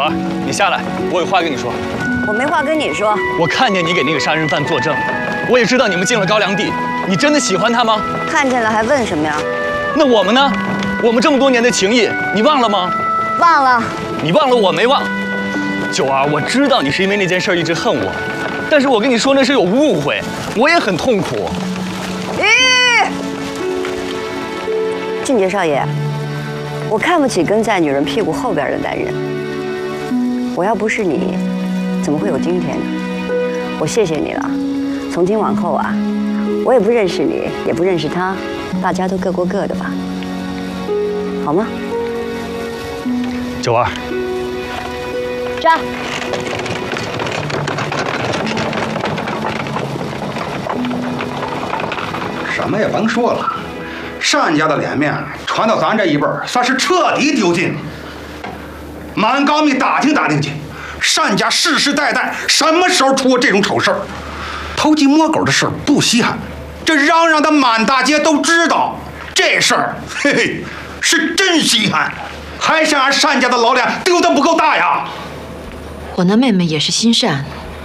儿，你下来，我有话跟你说。 我没话跟你说。 我看见你给那个杀人犯作证，我也知道你们进了高粱地，你真的喜欢他吗？ 看见了还问什么呀？ 那我们呢？我们这么多年的情谊，你忘了吗？ 忘了。 你忘了，我没忘。九儿，我知道你是因为那件事一直恨我，但是我跟你说那是有误会，我也很痛苦。 俊杰少爷，我看不起跟在女人屁股后边的男人。我要不是你，怎么会有今天呢？我谢谢你了。从今往后啊，我也不认识你，也不认识他，大家都各过各的吧，好吗？ 九儿， 这。 什么也甭说了，单家的脸面传到咱这一辈儿，算是彻底丢尽了。满高密打听打听去，单家世世代代什么时候出过这种丑事儿？偷鸡摸狗的事儿不稀罕，这嚷嚷的满大街都知道，这事儿嘿嘿是真稀罕，还想让单家的老脸丢得不够大呀？ 我那妹妹也是心善，